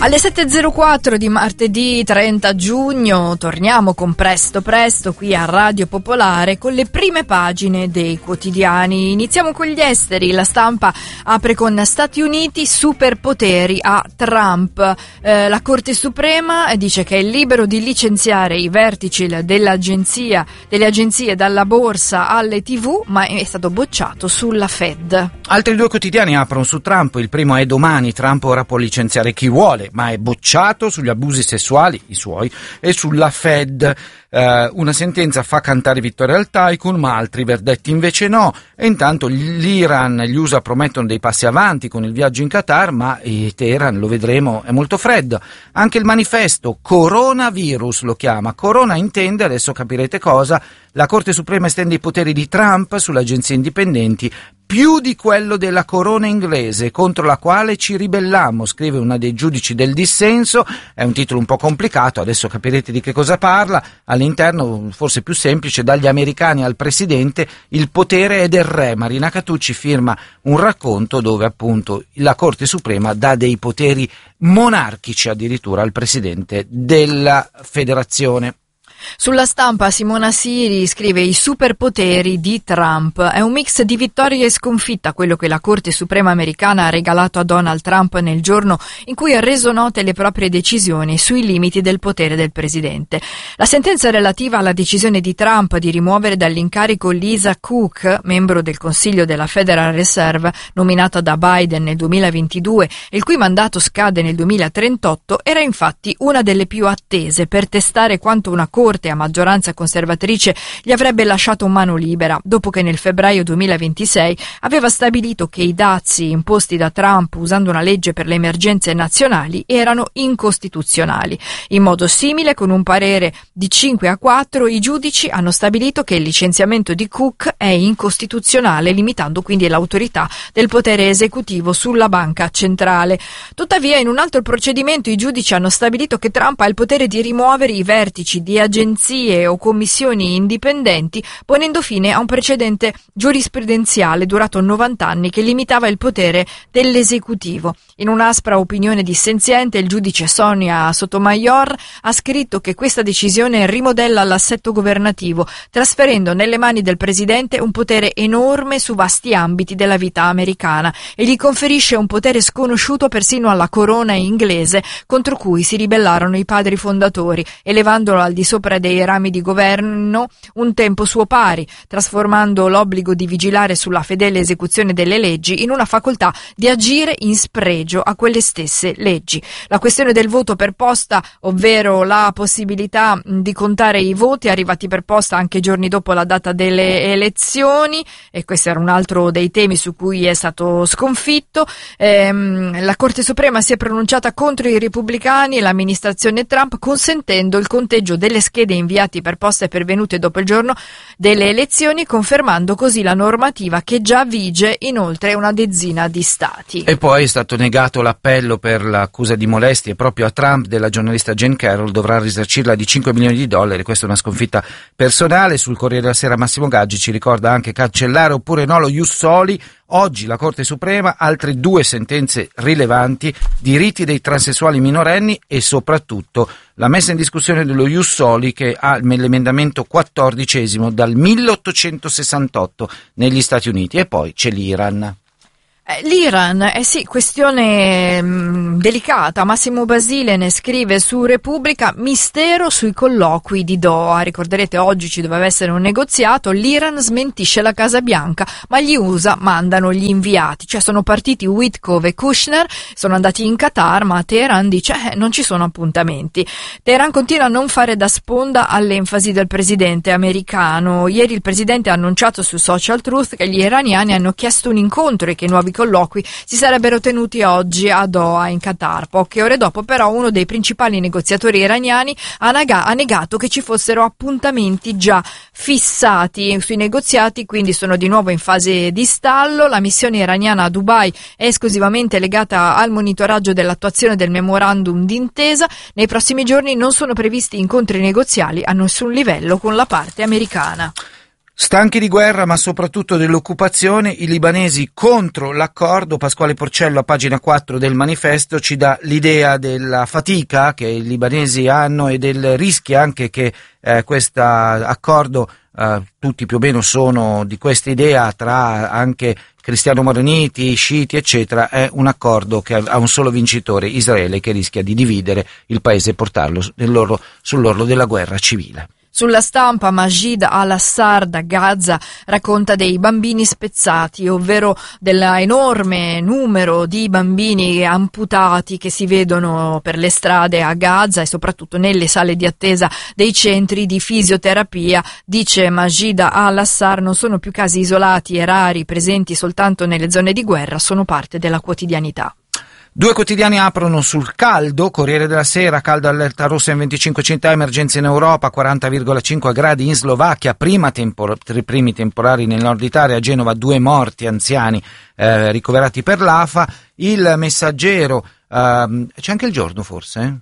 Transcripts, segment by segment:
Alle 7.04 di martedì 30 giugno torniamo con Presto Presto qui a Radio Popolare con le prime pagine dei quotidiani. Iniziamo con gli esteri. La Stampa apre con Stati Uniti, superpoteri a Trump. La Corte Suprema dice che è libero di licenziare i vertici delle agenzie dalla borsa alle TV, ma è stato bocciato sulla Fed. Altri due quotidiani aprono su Trump. Il primo è Domani. Trump ora può licenziare chi vuole, ma è bocciato sugli abusi sessuali, i suoi, e sulla Fed. Una sentenza fa cantare vittoria al tycoon, ma altri verdetti invece no. E intanto l'Iran e gli USA promettono dei passi avanti con il viaggio in Qatar, ma Teheran, lo vedremo, è molto fredda. Anche il Manifesto, coronavirus lo chiama. Corona intende, adesso capirete cosa, la Corte Suprema estende i poteri di Trump sulle agenzie indipendenti, più di quello della corona inglese, contro la quale ci ribellammo, scrive una dei giudici del dissenso. È un titolo un po' complicato, adesso capirete di che cosa parla. All'interno, forse più semplice, dagli americani al presidente, il potere è del re. Marina Catucci firma un racconto dove appunto la Corte Suprema dà dei poteri monarchici addirittura al presidente della federazione. Sulla Stampa Simona Siri scrive i superpoteri di Trump. È un mix di vittoria e sconfitta quello che la Corte Suprema americana ha regalato a Donald Trump nel giorno in cui ha reso note le proprie decisioni sui limiti del potere del presidente. La sentenza relativa alla decisione di Trump di rimuovere dall'incarico Lisa Cook, membro del Consiglio della Federal Reserve, nominata da Biden nel 2022 e il cui mandato scade nel 2038, era infatti una delle più attese per testare quanto una Corte a maggioranza conservatrice gli avrebbe lasciato mano libera, dopo che nel febbraio 2026 aveva stabilito che i dazi imposti da Trump usando una legge per le emergenze nazionali erano incostituzionali. In modo simile, con un parere di 5-4, i giudici hanno stabilito che il licenziamento di Cook è incostituzionale, limitando quindi l'autorità del potere esecutivo sulla banca centrale. Tuttavia, in un altro procedimento, i giudici hanno stabilito che Trump ha il potere di rimuovere i vertici di agenzie o commissioni indipendenti, ponendo fine a un precedente giurisprudenziale durato 90 anni che limitava il potere dell'esecutivo. In un'aspra opinione dissenziente, il giudice Sonia Sotomayor ha scritto che questa decisione rimodella l'assetto governativo, trasferendo nelle mani del presidente un potere enorme su vasti ambiti della vita americana e gli conferisce un potere sconosciuto persino alla corona inglese, contro cui si ribellarono i padri fondatori, elevandolo al di sopra dei rami di governo un tempo suo pari, trasformando l'obbligo di vigilare sulla fedele esecuzione delle leggi in una facoltà di agire in spregio a quelle stesse leggi. La questione del voto per posta, ovvero la possibilità di contare i voti arrivati per posta anche giorni dopo la data delle elezioni, e questo era un altro dei temi su cui è stato sconfitto. La Corte Suprema si è pronunciata contro i repubblicani e l'amministrazione Trump, consentendo il conteggio delle schede inviati per posta e pervenute dopo il giorno delle elezioni, confermando così la normativa che già vige in oltre una dozzina di stati. E poi è stato negato l'appello per l'accusa di molestie proprio a Trump della giornalista Jane Carroll, dovrà risarcirla di $5 milioni. Questa è una sconfitta personale. Sul Corriere della Sera Massimo Gaggi ci ricorda anche cancellare oppure no lo ius soli. Oggi la Corte Suprema, altre due sentenze rilevanti, diritti dei transessuali minorenni e soprattutto la messa in discussione dello ius soli, che ha l'emendamento 14° dal 1868 negli Stati Uniti. E poi c'è l'Iran. L'Iran, sì, questione delicata. Massimo Basile ne scrive su Repubblica: mistero sui colloqui di Doha. Ricorderete, oggi ci doveva essere un negoziato, l'Iran smentisce la Casa Bianca, ma gli USA mandano gli inviati, cioè sono partiti Witkoff e Kushner, sono andati in Qatar, ma Teheran dice non ci sono appuntamenti. Teheran continua a non fare da sponda all'enfasi del presidente americano. Ieri il presidente ha annunciato su Social Truth che gli iraniani hanno chiesto un incontro e che i nuovi colloqui si sarebbero tenuti oggi a Doha in Qatar. Poche ore dopo però uno dei principali negoziatori iraniani ha negato che ci fossero appuntamenti già fissati. Sui negoziati quindi sono di nuovo in fase di stallo. La missione iraniana a Dubai è esclusivamente legata al monitoraggio dell'attuazione del memorandum d'intesa. Nei prossimi giorni non sono previsti incontri negoziali a nessun livello con la parte americana. Stanchi di guerra, ma soprattutto dell'occupazione, i libanesi contro l'accordo. Pasquale Porcello, a pagina 4 del manifesto, ci dà l'idea della fatica che i libanesi hanno e del rischio anche che questo accordo, tutti più o meno sono di questa idea, tra anche cristiano-maroniti, sciiti, eccetera, è un accordo che ha un solo vincitore, Israele, che rischia di dividere il paese e portarlo sull'orlo della guerra civile. Sulla stampa Majid al-Assar da Gaza racconta dei bambini spezzati, ovvero dell'enorme numero di bambini amputati che si vedono per le strade a Gaza e soprattutto nelle sale di attesa dei centri di fisioterapia. Dice Majid al-Assar: non sono più casi isolati e rari, presenti soltanto nelle zone di guerra, sono parte della quotidianità. Due quotidiani aprono sul caldo. Corriere della Sera: caldo, allerta rossa in 25 città, emergenza in Europa, 40,5 gradi in Slovacchia, primi temporali nel nord Italia, a Genova 2 morti anziani ricoverati per l'AFA. Il Messaggero, c'è anche il Giorno forse?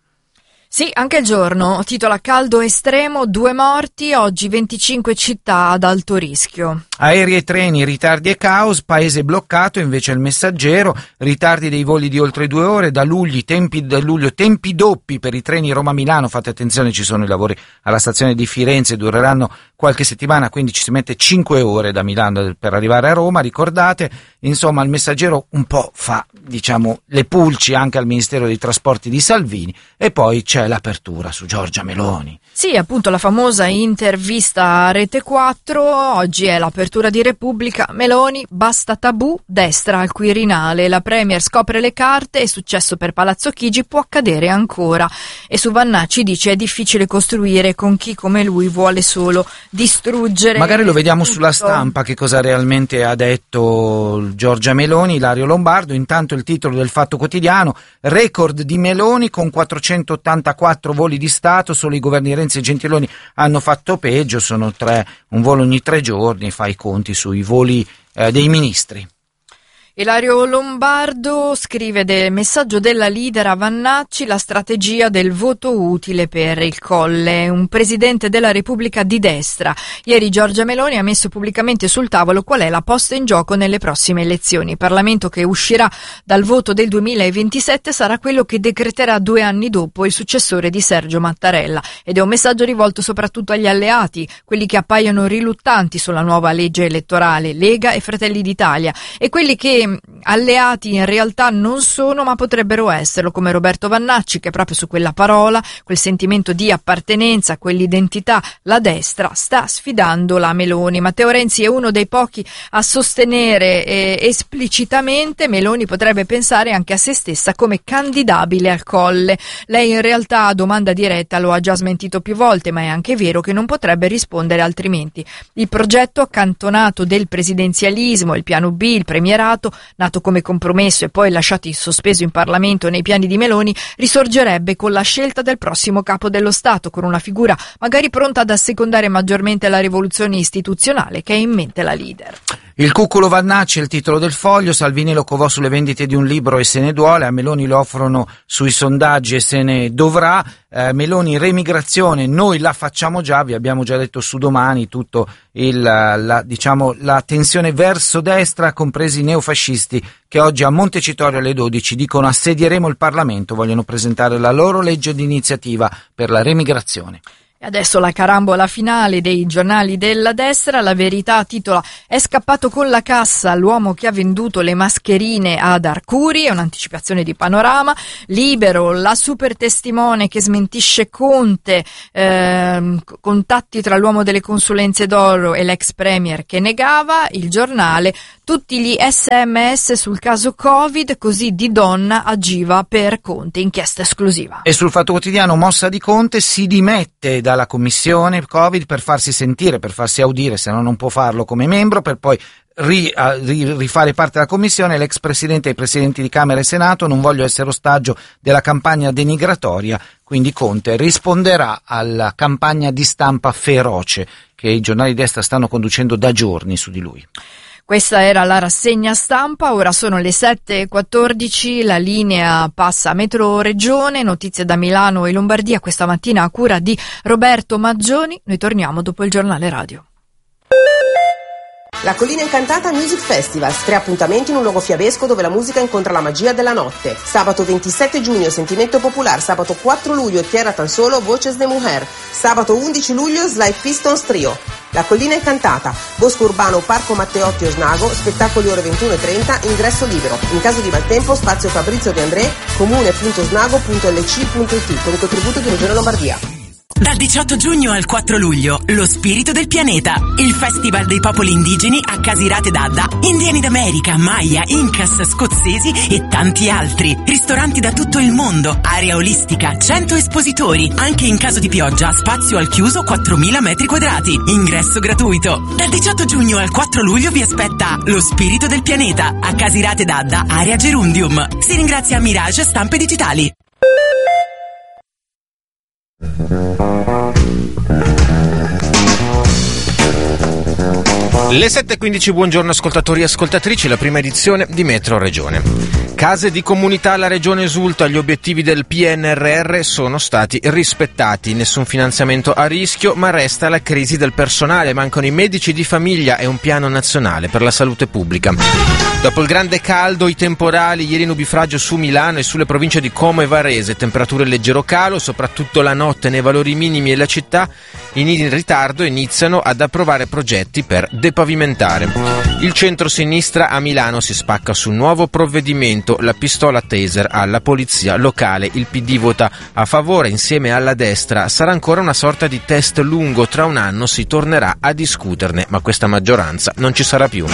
Sì, anche il Giorno, titola caldo estremo, 2 morti, oggi 25 città ad alto rischio. Aerei e treni, ritardi e caos, paese bloccato. Invece il Messaggero: ritardi dei voli di oltre 2 ore, da luglio tempi doppi per i treni Roma-Milano, fate attenzione, ci sono i lavori alla stazione di Firenze, dureranno qualche settimana, quindi ci si mette 5 ore da Milano per arrivare a Roma, ricordate. Insomma, il Messaggero un po' fa, le pulci anche al Ministero dei Trasporti di Salvini, e poi c'è l'apertura su Giorgia Meloni. Sì, appunto, la famosa intervista a Rete 4, oggi è l'apertura di Repubblica. Meloni, basta tabù, destra al Quirinale, la Premier scopre le carte, è successo per Palazzo Chigi, può accadere ancora. E su Vannacci dice: è difficile costruire con chi come lui vuole solo distruggere. Magari lo vediamo tutto. Sulla Stampa che cosa realmente ha detto Giorgia Meloni. Ilario Lombardo: intanto il titolo del Fatto Quotidiano: record di Meloni con 484 voli di Stato, solo i governi Renzi e Gentiloni hanno fatto peggio, sono un volo ogni 3 giorni, fa i conti sui voli dei ministri. Ilario Lombardo scrive del messaggio della leader a Vannacci: la strategia del voto utile per il Colle, un presidente della Repubblica di destra. Ieri Giorgia Meloni ha messo pubblicamente sul tavolo qual è la posta in gioco nelle prossime elezioni. Il Parlamento che uscirà dal voto del 2027 sarà quello che decreterà 2 anni dopo il successore di Sergio Mattarella, ed è un messaggio rivolto soprattutto agli alleati, quelli che appaiono riluttanti sulla nuova legge elettorale, Lega e Fratelli d'Italia, e quelli che alleati in realtà non sono ma potrebbero esserlo, come Roberto Vannacci, che proprio su quella parola, quel sentimento di appartenenza, quell'identità, la destra sta sfidando la Meloni. Matteo Renzi è uno dei pochi a sostenere esplicitamente: Meloni potrebbe pensare anche a se stessa come candidabile al Colle. Lei in realtà a domanda diretta lo ha già smentito più volte, ma è anche vero che non potrebbe rispondere altrimenti. Il progetto accantonato del presidenzialismo, il piano B, il premierato, nato come compromesso e poi lasciato in sospeso in Parlamento nei piani di Meloni, risorgerebbe con la scelta del prossimo capo dello Stato, con una figura magari pronta ad assecondare maggiormente la rivoluzione istituzionale che ha in mente la leader. Il cuculo Vannacci è il titolo del Foglio. Salvini lo covò sulle vendite di un libro e se ne duole, a Meloni lo offrono sui sondaggi e se ne dovrà. Meloni, remigrazione, noi la facciamo già, vi abbiamo già detto su Domani, tutto la tensione verso destra, compresi i neofascisti che oggi a Montecitorio alle 12 dicono: assedieremo il Parlamento, vogliono presentare la loro legge di iniziativa per la remigrazione. E adesso la carambola finale dei giornali della destra. La Verità titola: è scappato con la cassa l'uomo che ha venduto le mascherine ad Arcuri, è un'anticipazione di Panorama. Libero: la super testimone che smentisce Conte, contatti tra l'uomo delle consulenze d'oro e l'ex premier che negava. Il Giornale: tutti gli SMS sul caso Covid, così Di Donna agiva per Conte, inchiesta esclusiva. E sul Fatto Quotidiano: mossa di Conte, si dimette dalla commissione Covid per farsi sentire, per farsi audire, se no non può farlo come membro, per poi rifare parte della commissione. L'ex presidente e i presidenti di Camera e Senato: non voglio essere ostaggio della campagna denigratoria. Quindi Conte risponderà alla campagna di stampa feroce che i giornali di destra stanno conducendo da giorni su di lui. Questa era la rassegna stampa, ora sono le 7:14, la linea passa a Metro Regione, notizie da Milano e Lombardia questa mattina a cura di Roberto Maggioni. Noi torniamo dopo il giornale radio. La Collina Incantata Music Festival, 3 appuntamenti in un luogo fiabesco dove la musica incontra la magia della notte. Sabato 27 giugno Sentimento Popular, sabato 4 luglio Tierra Tan Solo, Voces de Mujer, sabato 11 luglio Slide Pistons Trio. La Collina Incantata, Bosco Urbano, Parco Matteotti Osnago, spettacoli ore 21:30, ingresso libero. In caso di maltempo, spazio Fabrizio De André, comune.osnago.lc.it con il contributo di Regione Lombardia. Dal 18 giugno al 4 luglio, lo spirito del pianeta, il festival dei popoli indigeni a Casirate d'Adda, indiani d'America, Maya, Incas, scozzesi e tanti altri. Ristoranti da tutto il mondo, area olistica, 100 espositori, anche in caso di pioggia, spazio al chiuso 4.000 metri quadrati, ingresso gratuito. Dal 18 giugno al 4 luglio vi aspetta lo spirito del pianeta a Casirate d'Adda, area Gerundium. Si ringrazia Mirage Stampe Digitali. Le 7.15, buongiorno ascoltatori e ascoltatrici, la prima edizione di Metro Regione. Case di comunità, la Regione esulta, gli obiettivi del PNRR sono stati rispettati, nessun finanziamento a rischio, ma resta la crisi del personale, mancano i medici di famiglia e un piano nazionale per la salute pubblica. Dopo il grande caldo, i temporali, ieri nubifragio su Milano e sulle province di Como e Varese, temperature leggero calo, soprattutto la notte nei valori minimi e la città in ritardo iniziano ad approvare progetti per depavimentare. Il centro-sinistra a Milano si spacca su un nuovo provvedimento, la pistola taser alla polizia locale. Il PD vota a favore insieme alla destra. Sarà ancora una sorta di test lungo, tra un anno si tornerà a discuterne, ma questa maggioranza non ci sarà più.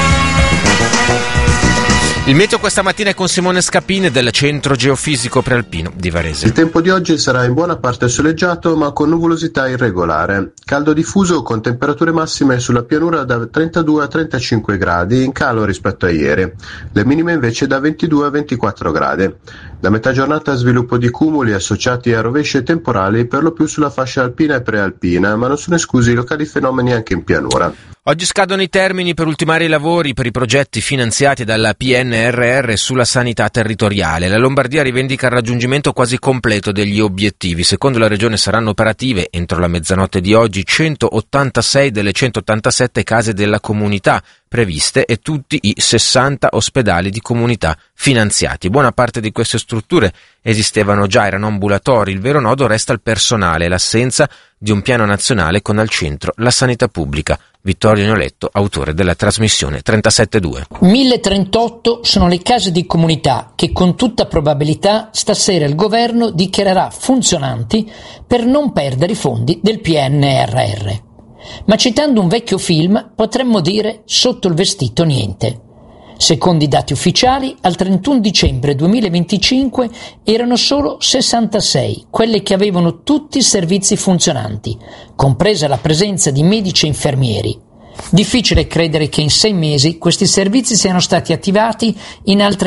Il meteo questa mattina è con Simone Scapini del Centro Geofisico Prealpino di Varese. Il tempo di oggi sarà in buona parte soleggiato ma con nuvolosità irregolare. Caldo diffuso con temperature massime sulla pianura da 32 a 35 gradi, in calo rispetto a ieri. Le minime invece da 22 a 24 gradi. Da metà giornata sviluppo di cumuli associati a rovesci e temporali per lo più sulla fascia alpina e prealpina, ma non sono esclusi locali fenomeni anche in pianura. Oggi scadono i termini per ultimare i lavori per i progetti finanziati dalla PNRR sulla sanità territoriale. La Lombardia rivendica il raggiungimento quasi completo degli obiettivi. Secondo la Regione saranno operative entro la mezzanotte di oggi 186 delle 187 case della comunità previste e tutti i 60 ospedali di comunità finanziati. Buona parte di queste strutture esistevano già, erano ambulatori. Il vero nodo resta il personale e l'assenza di un piano nazionale con al centro la sanità pubblica. Vittorio Gnoletto, autore della trasmissione 37.2. 1038 sono le case di comunità che con tutta probabilità stasera il governo dichiarerà funzionanti per non perdere i fondi del PNRR. Ma citando un vecchio film potremmo dire sotto il vestito niente. Secondo i dati ufficiali, al 31 dicembre 2025 erano solo 66 quelle che avevano tutti i servizi funzionanti, compresa la presenza di medici e infermieri. Difficile credere che in 6 mesi questi servizi siano stati attivati in altre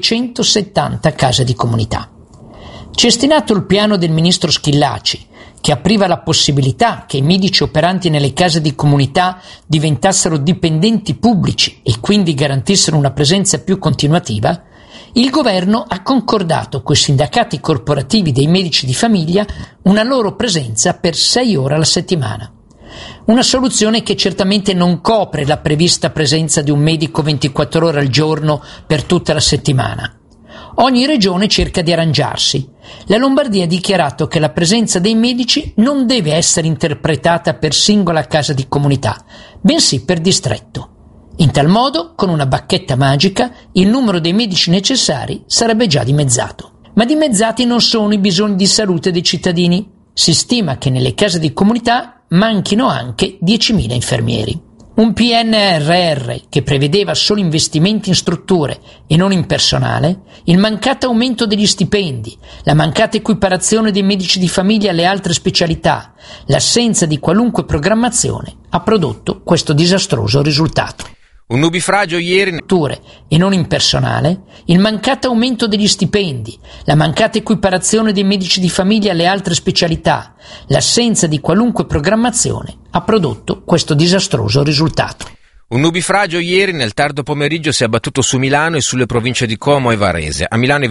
970 case di comunità. Cestinato il piano del ministro Schillaci, che apriva la possibilità che i medici operanti nelle case di comunità diventassero dipendenti pubblici e quindi garantissero una presenza più continuativa, il governo ha concordato coi sindacati corporativi dei medici di famiglia una loro presenza per 6 ore alla settimana. Una soluzione che certamente non copre la prevista presenza di un medico 24 ore al giorno per tutta la settimana. Ogni regione cerca di arrangiarsi. La Lombardia ha dichiarato che la presenza dei medici non deve essere interpretata per singola casa di comunità, bensì per distretto. In tal modo, con una bacchetta magica, il numero dei medici necessari sarebbe già dimezzato. Ma dimezzati non sono i bisogni di salute dei cittadini. Si stima che nelle case di comunità manchino anche 10.000 infermieri. Un PNRR che prevedeva solo investimenti in strutture e non in personale, il mancato aumento degli stipendi, la mancata equiparazione dei medici di famiglia alle altre specialità, l'assenza di qualunque programmazione ha prodotto questo disastroso risultato. Un nubifragio ieri e non in personale, il mancato aumento degli stipendi, la mancata equiparazione dei medici di famiglia alle altre specialità, l'assenza di qualunque programmazione ha prodotto questo disastroso risultato. Un nubifragio ieri nel tardo pomeriggio si è abbattuto su Milano e sulle province di Como e Varese. A Milano